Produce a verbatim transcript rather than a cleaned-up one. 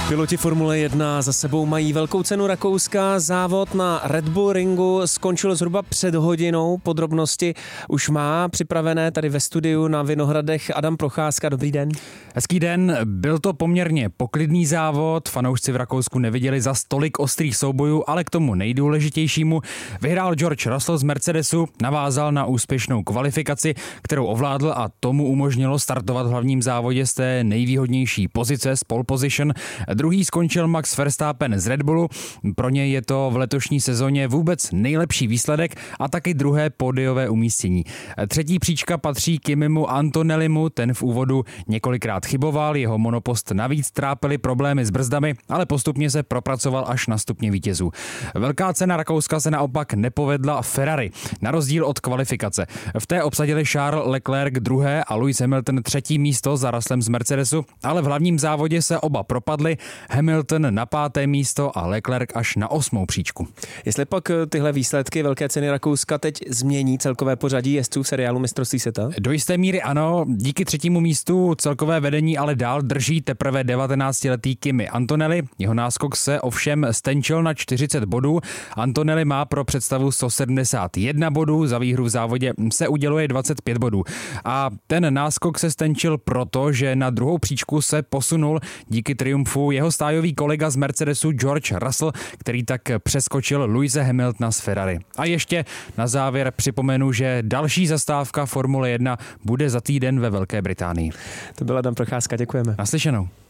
Piloti Formule jedna za sebou mají velkou cenu Rakouska. Závod na Red Bull ringu skončil zhruba před hodinou. Podrobnosti už má připravené tady ve studiu na Vinohradech Adam Procházka. Dobrý den. Hezký den. Byl to poměrně poklidný závod. Fanoušci v Rakousku neviděli za tolik ostrých soubojů, ale k tomu nejdůležitějšímu vyhrál George Russell z Mercedesu, navázal na úspěšnou kvalifikaci, kterou ovládl a tomu umožnilo startovat v hlavním závodě z té nejvýhodnější pozice, z pole position. Druhý skončil Max Verstappen z Red Bullu. Pro něj je to v letošní sezóně vůbec nejlepší výsledek a taky druhé pódiové umístění. Třetí příčka patří Kimimu Antonellimu, ten v úvodu několikrát chyboval, jeho monopost navíc trápily problémy s brzdami, ale postupně se propracoval až na stupně vítězů. Velká cena Rakouska se naopak nepovedla Ferrari, na rozdíl od kvalifikace. V té obsadili Charles Leclerc druhé a Lewis Hamilton třetí místo za Russellem z Mercedesu, ale v hlavním závodě se oba propadli, Hamilton na páté místo a Leclerc až na osmou příčku. Jestli pak tyhle výsledky velké ceny Rakouska teď změní celkové pořadí jezdců v seriálu mistrovství světa? Do jisté míry ano, díky třetímu místu celkové vedení ale dál drží teprve devatenáctiletý Kimi Antonelli. Jeho náskok se ovšem stenčil na čtyřicet bodů. Antonelli má pro představu sto sedmdesát jedna bodů, za výhru v závodě se uděluje dvacet pět bodů. A ten náskok se stenčil proto, že na druhou příčku se posunul díky triumfu jeho stájový kolega z Mercedesu George Russell, který tak přeskočil Lewise Hamiltona z Ferrari. A ještě na závěr připomenu, že další zastávka Formule jedna bude za týden ve Velké Británii. To byla Adam Procházka, děkujeme. Naslyšenou.